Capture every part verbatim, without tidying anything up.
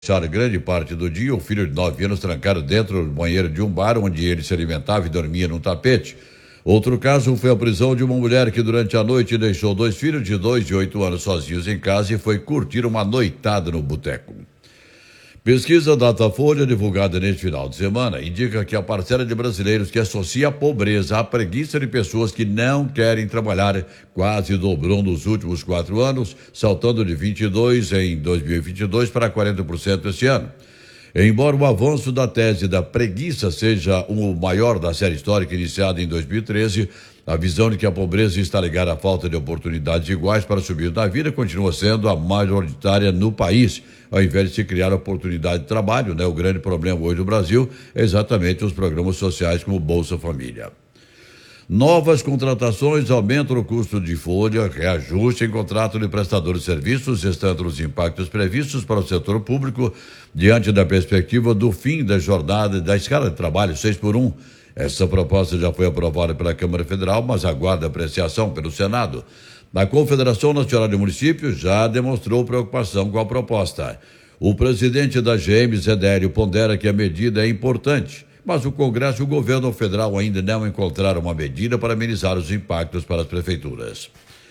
Passaram grande parte do dia, o filho de nove anos trancado dentro do banheiro de um bar onde ele se alimentava e dormia num tapete. Outro caso foi a prisão de uma mulher que durante a noite deixou dois filhos de dois e oito anos sozinhos em casa e foi curtir uma noitada no boteco. Pesquisa Datafolha, divulgada neste final de semana, indica que a parcela de brasileiros que associa a pobreza à preguiça de pessoas que não querem trabalhar quase dobrou nos últimos quatro anos, saltando de vinte e dois por cento em dois mil e vinte e dois para quarenta por cento este ano. Embora o avanço da tese da preguiça seja o maior da série histórica iniciada em dois mil e treze, a visão de que a pobreza está ligada à falta de oportunidades iguais para subir na vida continua sendo a majoritária no país, ao invés de se criar oportunidade de trabalho, né? O grande problema hoje do Brasil é exatamente os programas sociais como Bolsa Família. Novas contratações aumentam o custo de folha, reajuste em contrato de prestador de serviços, estando os impactos previstos para o setor público diante da perspectiva do fim da jornada da escala de trabalho seis por um. Essa proposta já foi aprovada pela Câmara Federal, mas aguarda apreciação pelo Senado. A Confederação Nacional de Municípios já demonstrou preocupação com a proposta. O presidente da G M, Zé Délio, pondera que a medida é importante, mas o Congresso e o governo federal ainda não encontraram uma medida para amenizar os impactos para as prefeituras.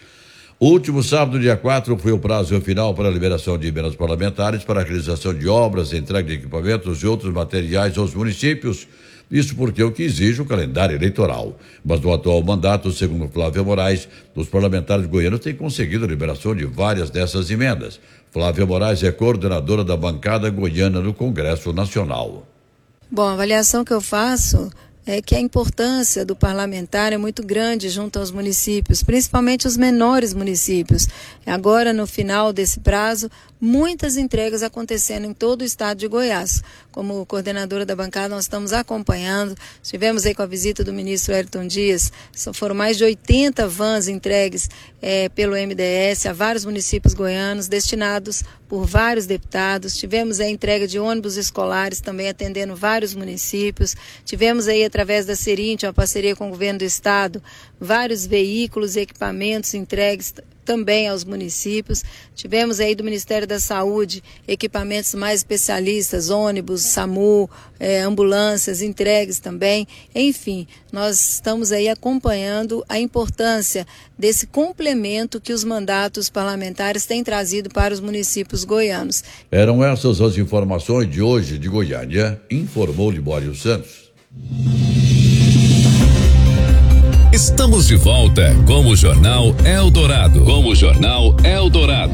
O último sábado, dia quatro, foi o prazo final para a liberação de emendas parlamentares para a realização de obras, entrega de equipamentos e outros materiais aos municípios. Isso porque é o que exige o calendário eleitoral. Mas no atual mandato, segundo Flávia Moraes, os parlamentares goianos têm conseguido a liberação de várias dessas emendas. Flávia Moraes é coordenadora da bancada goiana no Congresso Nacional. Bom, a avaliação que eu faço é que a importância do parlamentar é muito grande junto aos municípios, principalmente os menores municípios. Agora, no final desse prazo, muitas entregas acontecendo em todo o estado de Goiás. Como coordenadora da bancada, nós estamos acompanhando. Estivemos aí com a visita do ministro Wellington Dias. Foram mais de oitenta vans entregues é, pelo M D S a vários municípios goianos, destinados por vários deputados. Tivemos a entrega de ônibus escolares também atendendo vários municípios. Tivemos aí, através da Serinte, uma parceria com o governo do estado, vários veículos e equipamentos entregues também aos municípios. Tivemos aí do Ministério da Saúde equipamentos mais especialistas, ônibus, SAMU, eh, ambulâncias entregues também. Enfim, nós estamos aí acompanhando a importância desse complemento que os mandatos parlamentares têm trazido para os municípios goianos. Eram essas as informações de hoje de Goiânia, informou Libório Santos. Estamos de volta com o Jornal Eldorado. Com o Jornal Eldorado.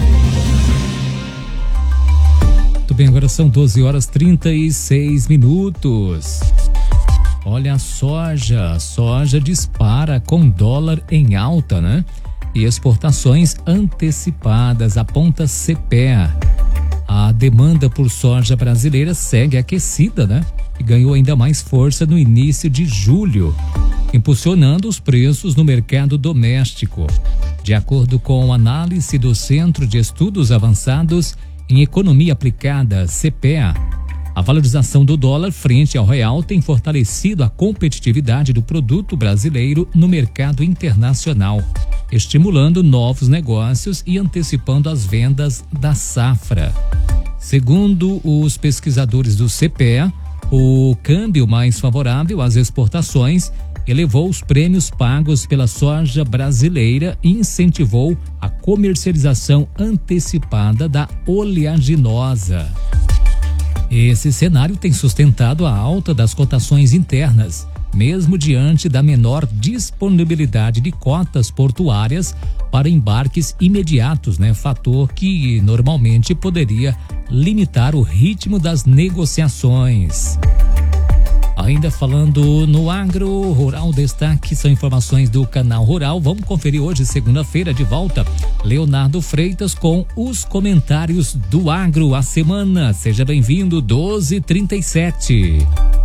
Muito bem, agora são doze horas e trinta e seis minutos. Olha, a soja, a soja dispara com dólar em alta, né? E exportações antecipadas, aponta C P E A. A demanda por soja brasileira segue aquecida, né? E ganhou ainda mais força no início de julho, impulsionando os preços no mercado doméstico. De acordo com análise do Centro de Estudos Avançados em Economia Aplicada, C P E A, a valorização do dólar frente ao real tem fortalecido a competitividade do produto brasileiro no mercado internacional, estimulando novos negócios e antecipando as vendas da safra. Segundo os pesquisadores do C P E A, o câmbio mais favorável às exportações elevou os prêmios pagos pela soja brasileira e incentivou a comercialização antecipada da oleaginosa. Esse cenário tem sustentado a alta das cotações internas, mesmo diante da menor disponibilidade de cotas portuárias para embarques imediatos, né? Fator que normalmente poderia limitar o ritmo das negociações. Ainda falando no agro rural, destaque são informações do Canal Rural. Vamos conferir hoje, segunda-feira, de volta, Leonardo Freitas com os comentários do agro, a semana. Seja bem-vindo, doze e trinta e sete.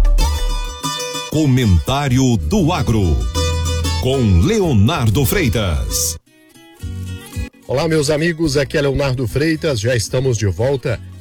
Comentário do agro, com Leonardo Freitas. Olá, meus amigos, aqui é Leonardo Freitas, já estamos de volta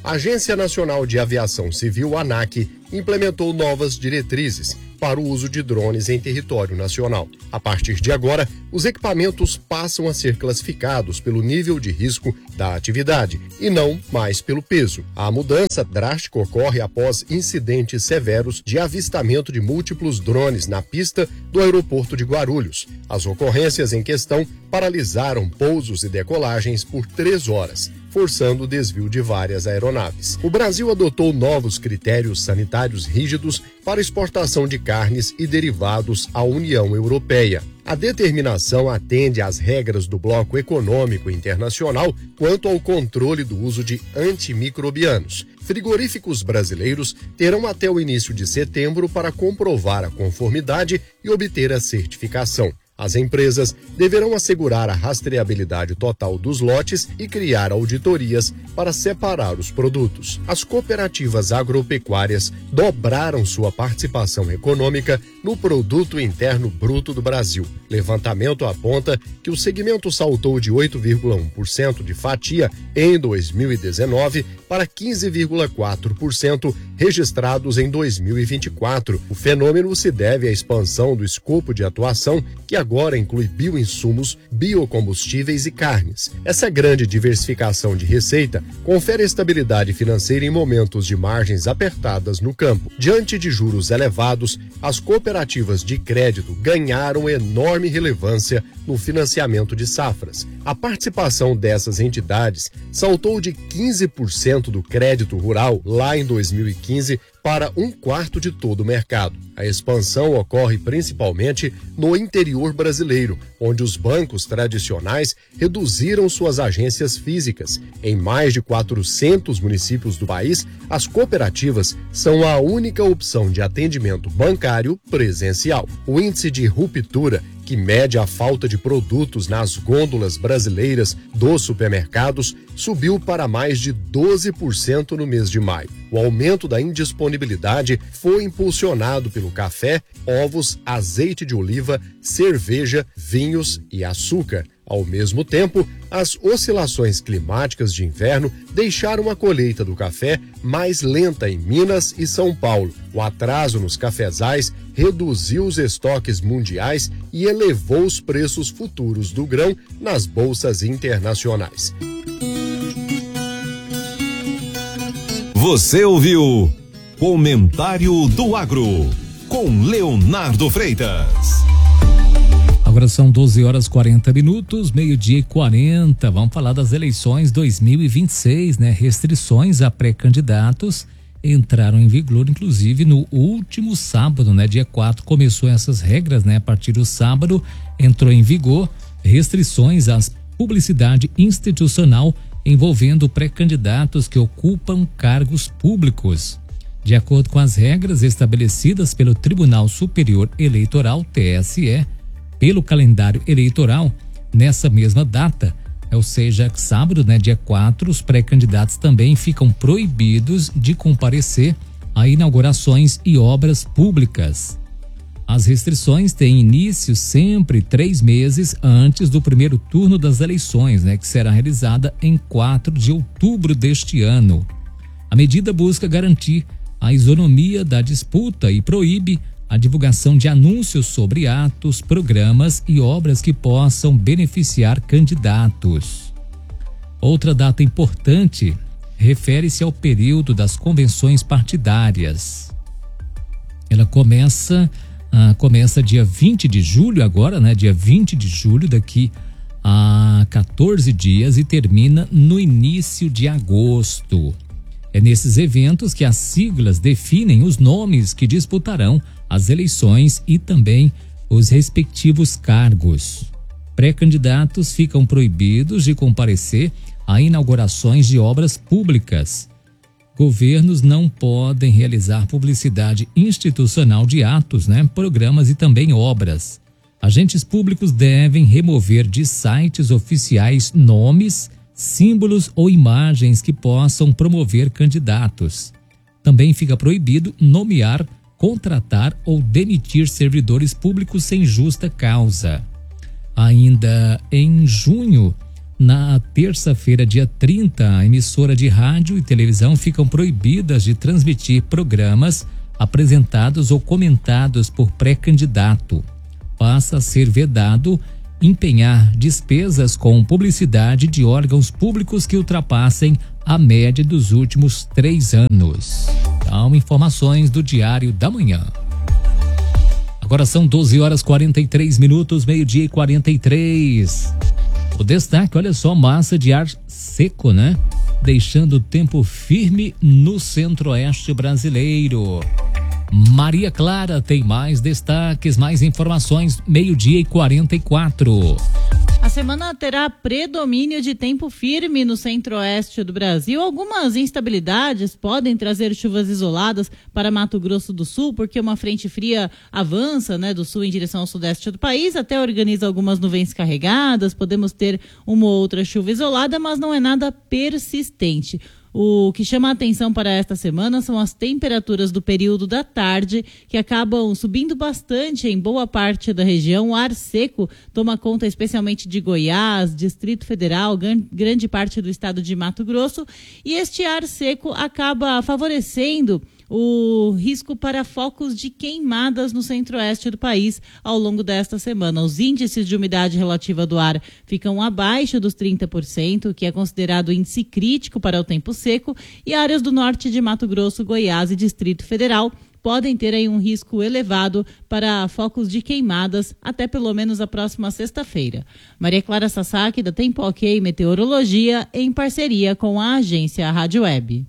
A Agência Nacional de Aviação Civil, ANAC, implementou novas diretrizes para o uso de drones em território nacional. A partir de agora, os equipamentos passam a ser classificados pelo nível de risco da atividade e não mais pelo peso. A mudança drástica ocorre após incidentes severos de avistamento de múltiplos drones na pista do aeroporto de Guarulhos. As ocorrências em questão paralisaram pousos e decolagens por três horas, forçando o desvio de várias aeronaves. O Brasil adotou novos critérios sanitários rígidos para exportação de carnes e derivados à União Europeia. A determinação atende às regras do Bloco Econômico Internacional quanto ao controle do uso de antimicrobianos. Frigoríficos brasileiros terão até o início de setembro para comprovar a conformidade e obter a certificação. As empresas deverão assegurar a rastreabilidade total dos lotes e criar auditorias para separar os produtos. As cooperativas agropecuárias dobraram sua participação econômica no Produto Interno Bruto do Brasil. Levantamento aponta que o segmento saltou de oito vírgula um por cento de fatia em dois mil e dezenove para quinze vírgula quatro por cento registrados em dois mil e vinte e quatro. O fenômeno se deve à expansão do escopo de atuação, que agora inclui bioinsumos, biocombustíveis e carnes. Essa grande diversificação de receita confere estabilidade financeira em momentos de margens apertadas no campo. Diante de juros elevados, as cooperativas de crédito ganharam enorme relevância no financiamento de safras. A participação dessas entidades saltou de quinze por cento do crédito rural lá em dois mil e quinze para um quarto de todo o mercado. A expansão ocorre principalmente no interior brasileiro, onde os bancos tradicionais reduziram suas agências físicas. Em mais de quatrocentos municípios do país, as cooperativas são a única opção de atendimento bancário presencial. O índice de ruptura, que mede a falta de produtos nas gôndolas brasileiras dos supermercados, subiu para mais de doze por cento no mês de maio. O aumento da indisponibilidade foi impulsionado pelo café, ovos, azeite de oliva, cerveja, vinhos e açúcar. Ao mesmo tempo, as oscilações climáticas de inverno deixaram a colheita do café mais lenta em Minas e São Paulo. O atraso nos cafezais reduziu os estoques mundiais e elevou os preços futuros do grão nas bolsas internacionais. Você ouviu Comentário do Agro, com Leonardo Freitas. Agora são doze horas e quarenta minutos, meio-dia e quarenta. Vamos falar das eleições dois mil e vinte e seis, né? Restrições a pré-candidatos entraram em vigor, inclusive, no último sábado, né? Dia quatro começou essas regras, né? A partir do sábado entrou em vigor restrições à publicidade institucional envolvendo pré-candidatos que ocupam cargos públicos. De acordo com as regras estabelecidas pelo Tribunal Superior Eleitoral, T S E, pelo calendário eleitoral, nessa mesma data, ou seja, sábado, né, dia quatro, os pré-candidatos também ficam proibidos de comparecer a inaugurações e obras públicas. As restrições têm início sempre três meses antes do primeiro turno das eleições, né, que será realizada em quatro de outubro deste ano. A medida busca garantir a isonomia da disputa e proíbe a divulgação de anúncios sobre atos, programas e obras que possam beneficiar candidatos. Outra data importante refere-se ao período das convenções partidárias. Ela começa, ah, começa dia vinte de julho agora, né? Dia vinte de julho, daqui a quatorze dias, e termina no início de agosto. É nesses eventos que as siglas definem os nomes que disputarão as eleições e também os respectivos cargos. Pré-candidatos ficam proibidos de comparecer a inaugurações de obras públicas. Governos não podem realizar publicidade institucional de atos, né, programas e também obras. Agentes públicos devem remover de sites oficiais nomes, símbolos ou imagens que possam promover candidatos. Também fica proibido nomear, contratar ou demitir servidores públicos sem justa causa. Ainda em junho, Na terça-feira, dia trinta, a emissora de rádio e televisão ficam proibidas de transmitir programas apresentados ou comentados por pré-candidato. Passa a ser vedado empenhar despesas com publicidade de órgãos públicos que ultrapassem a média dos últimos três anos. Então, informações do Diário da Manhã. Agora são doze horas e quarenta e três minutos, meio-dia e quarenta e três. O destaque, olha só, massa de ar seco, né? Deixando o tempo firme no centro-oeste brasileiro. Maria Clara tem mais destaques, mais informações, meio-dia e quarenta e quatro. A semana terá predomínio de tempo firme no centro-oeste do Brasil. Algumas instabilidades podem trazer chuvas isoladas para Mato Grosso do Sul, porque uma frente fria avança, né, do sul em direção ao sudeste do país, até organiza algumas nuvens carregadas, podemos ter uma ou outra chuva isolada, mas não é nada persistente. O que chama a atenção para esta semana são as temperaturas do período da tarde, que acabam subindo bastante em boa parte da região. O ar seco toma conta especialmente de Goiás, Distrito Federal, grande parte do estado de Mato Grosso, e este ar seco acaba favorecendo o risco para focos de queimadas no centro-oeste do país ao longo desta semana. Os índices de umidade relativa do ar ficam abaixo dos trinta por cento, que é considerado índice crítico para o tempo seco, e áreas do norte de Mato Grosso, Goiás e Distrito Federal podem ter aí um risco elevado para focos de queimadas até pelo menos a próxima sexta-feira. Maria Clara Sasaki, da Tempo Ok Meteorologia, em parceria com a agência Rádio Web.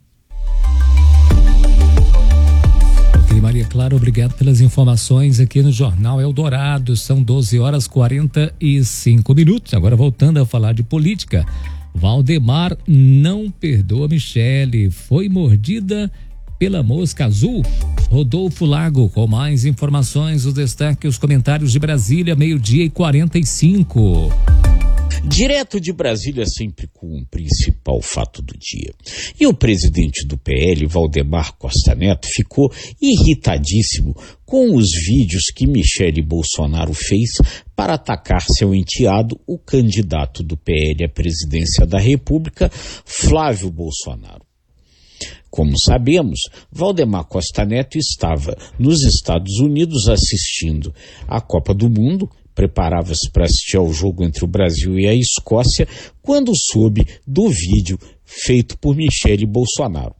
Maria Clara, obrigado pelas informações aqui no Jornal Eldorado. São doze horas e quarenta e cinco minutos. Agora voltando a falar de política. Valdemar não perdoa Michele. Foi mordida pela mosca azul. Rodolfo Lago com mais informações, os destaques, os comentários de Brasília, meio-dia e quarenta e cinco. Direto de Brasília, sempre com o principal fato do dia. E o presidente do P L, Valdemar Costa Neto, ficou irritadíssimo com os vídeos que Michele Bolsonaro fez para atacar seu enteado, o candidato do P L à presidência da República, Flávio Bolsonaro. Como sabemos, Valdemar Costa Neto estava nos Estados Unidos assistindo à Copa do Mundo, preparava-se para assistir ao jogo entre o Brasil e a Escócia, quando soube do vídeo feito por Michele Bolsonaro.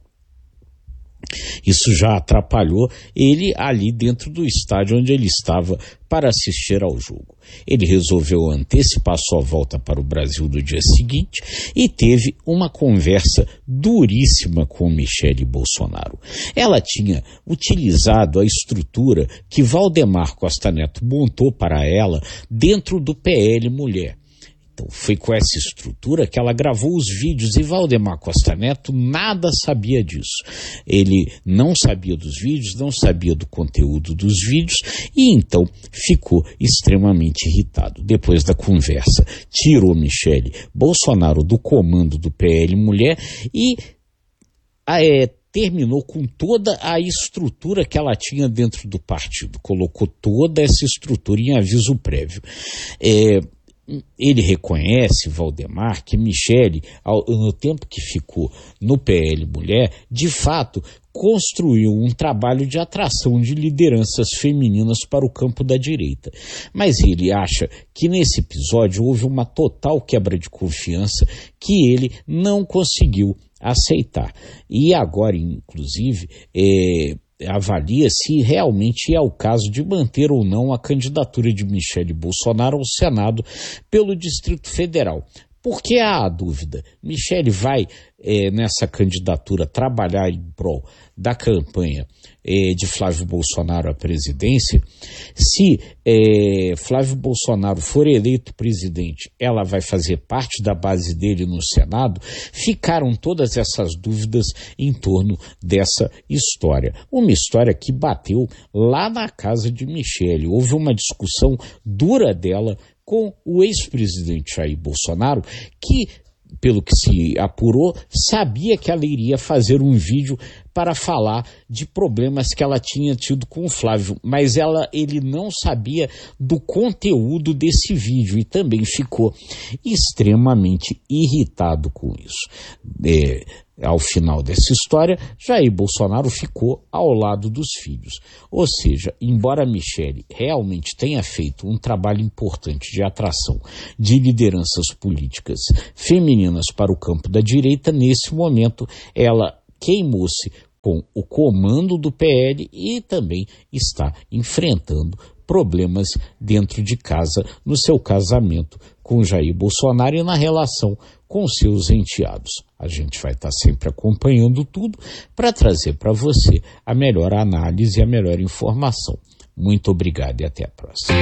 Isso já atrapalhou ele ali dentro do estádio onde ele estava para assistir ao jogo. Ele resolveu antecipar sua volta para o Brasil no dia seguinte e teve uma conversa duríssima com Michele Bolsonaro. Ela tinha utilizado a estrutura que Valdemar Costa Neto montou para ela dentro do P L Mulher. Então, foi com essa estrutura que ela gravou os vídeos e Valdemar Costa Neto nada sabia disso. Ele não sabia dos vídeos, não sabia do conteúdo dos vídeos e então ficou extremamente irritado. Depois da conversa, tirou Michele Bolsonaro do comando do P L Mulher e é, terminou com toda a estrutura que ela tinha dentro do partido. Colocou toda essa estrutura em aviso prévio. É... Ele reconhece, Valdemar, que Michele, ao, no tempo que ficou no P L Mulher, de fato construiu um trabalho de atração de lideranças femininas para o campo da direita. Mas ele acha que nesse episódio houve uma total quebra de confiança que ele não conseguiu aceitar. E agora, inclusive, é... avalia se realmente é o caso de manter ou não a candidatura de Michele Bolsonaro ao Senado pelo Distrito Federal. Porque há a dúvida, Michele vai é, nessa candidatura trabalhar em prol da campanha é, de Flávio Bolsonaro à presidência? Se é, Flávio Bolsonaro for eleito presidente, ela vai fazer parte da base dele no Senado? Ficaram todas essas dúvidas em torno dessa história. Uma história que bateu lá na casa de Michele. Houve uma discussão dura dela com o ex-presidente Jair Bolsonaro, que pelo que se apurou, sabia que ela iria fazer um vídeo para falar de problemas que ela tinha tido com o Flávio, mas ela, ele não sabia do conteúdo desse vídeo e também ficou extremamente irritado com isso. É, ao final dessa história, Jair Bolsonaro ficou ao lado dos filhos. Ou seja, embora a Michele realmente tenha feito um trabalho importante de atração de lideranças políticas femininas para o campo da direita, nesse momento ela queimou-se com o comando do P L e também está enfrentando problemas dentro de casa, no seu casamento com Jair Bolsonaro e na relação com seus enteados. A gente vai estar sempre acompanhando tudo para trazer para você a melhor análise e a melhor informação. Muito obrigado e até a próxima.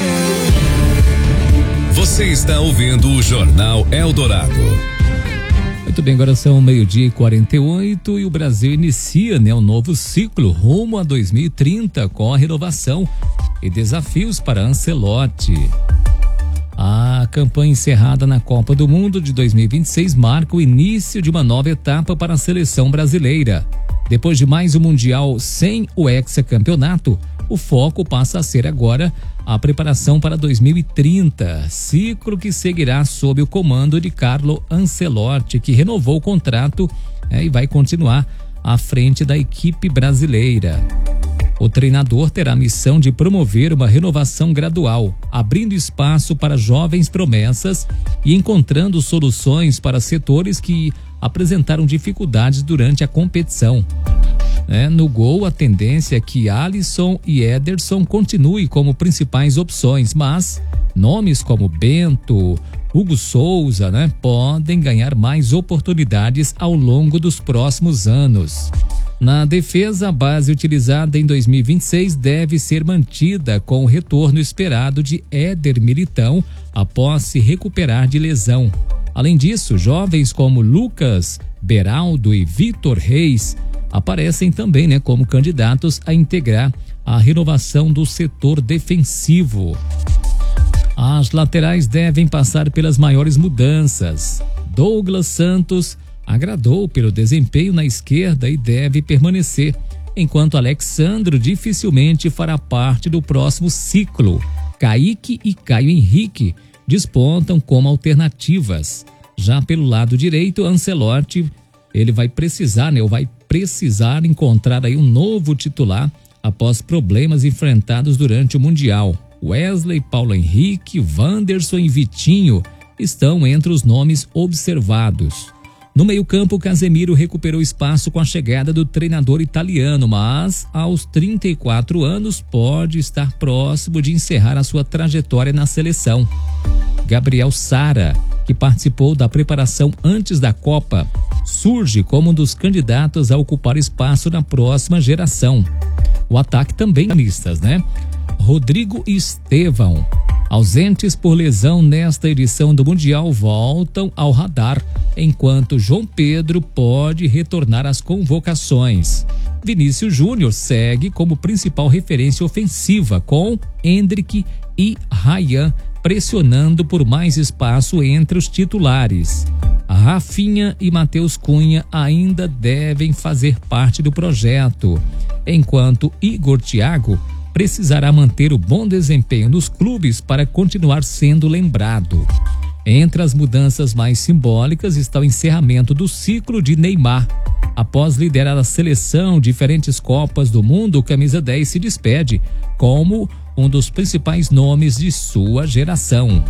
Você está ouvindo o Jornal Eldorado. Muito bem, agora são meio-dia e quarenta e oito e o Brasil inicia, né, um novo ciclo rumo a dois mil e trinta com a renovação e desafios para Ancelotti. A campanha encerrada na Copa do Mundo de dois mil e vinte e seis marca o início de uma nova etapa para a seleção brasileira. Depois de mais um Mundial sem o hexacampeonato, o foco passa a ser agora a preparação para dois mil e trinta, ciclo que seguirá sob o comando de Carlo Ancelotti, que renovou o contrato é, e vai continuar à frente da equipe brasileira. O treinador terá a missão de promover uma renovação gradual, abrindo espaço para jovens promessas e encontrando soluções para setores que apresentaram dificuldades durante a competição. É, no gol, a tendência é que Alisson e Ederson continuem como principais opções, mas nomes como Bento, Hugo Souza, né, podem ganhar mais oportunidades ao longo dos próximos anos. Na defesa, a base utilizada em dois mil e vinte e seis deve ser mantida com o retorno esperado de Éder Militão após se recuperar de lesão. Além disso, jovens como Lucas Beraldo e Vitor Reis aparecem também, né, como candidatos a integrar a renovação do setor defensivo. As laterais devem passar pelas maiores mudanças. Douglas Santos agradou pelo desempenho na esquerda e deve permanecer, enquanto Alexandro dificilmente fará parte do próximo ciclo. Kaique e Caio Henrique despontam como alternativas. Já pelo lado direito, Ancelotti, ele vai precisar, né, ou vai precisar encontrar aí um novo titular após problemas enfrentados durante o Mundial. Wesley, Paulo Henrique, Wanderson e Vitinho estão entre os nomes observados. No meio-campo, Casemiro recuperou espaço com a chegada do treinador italiano, mas aos trinta e quatro anos pode estar próximo de encerrar a sua trajetória na seleção. Gabriel Sara, que participou da preparação antes da Copa, surge como um dos candidatos a ocupar espaço na próxima geração. O ataque também é mistas, né? Rodrigo e Estevão, ausentes por lesão nesta edição do Mundial, voltam ao radar, enquanto João Pedro pode retornar às convocações. Vinícius Júnior segue como principal referência ofensiva, com Endrick e Ryan pressionando por mais espaço entre os titulares. Rafinha e Matheus Cunha ainda devem fazer parte do projeto, enquanto Igor Thiago precisará manter o bom desempenho nos clubes para continuar sendo lembrado. Entre as mudanças mais simbólicas está o encerramento do ciclo de Neymar. Após liderar a seleção diferentes Copas do Mundo, o camisa dez se despede como um dos principais nomes de sua geração.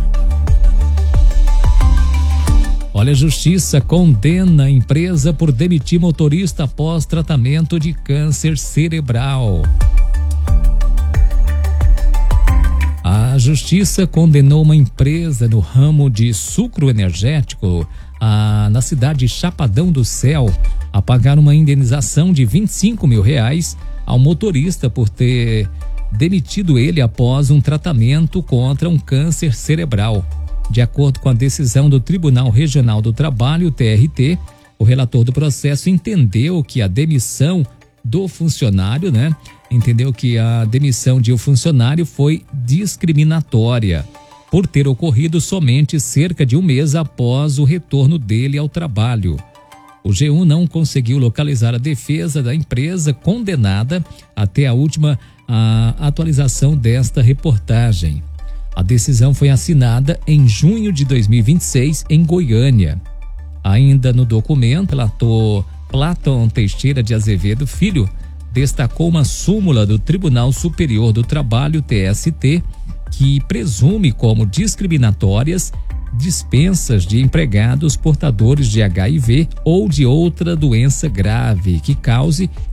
Olha, a justiça condena a empresa por demitir motorista após tratamento de câncer cerebral. A justiça condenou uma empresa no ramo de sucro energético a, na cidade de Chapadão do Céu a pagar uma indenização de vinte e cinco mil reais ao motorista por ter demitido ele após um tratamento contra um câncer cerebral. De acordo com a decisão do Tribunal Regional do Trabalho, T R T, o relator do processo entendeu que a demissão do funcionário, né? Entendeu que a demissão de um funcionário foi discriminatória. por ter ocorrido somente cerca de um mês após o retorno dele ao trabalho. O G um não conseguiu localizar a defesa da empresa condenada até a última a atualização desta reportagem. A decisão foi assinada em junho de dois mil e vinte e seis em Goiânia. Ainda no documento, o relator Platão Teixeira de Azevedo Filho destacou uma súmula do Tribunal Superior do Trabalho, T S T, que presume como discriminatórias dispensas de empregados portadores de H I V ou de outra doença grave que cause